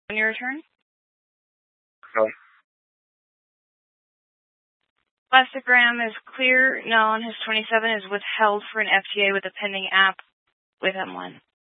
On your return? No. Plastigram is clear. No, on his 27 is withheld for an FTA with a pending app with M1.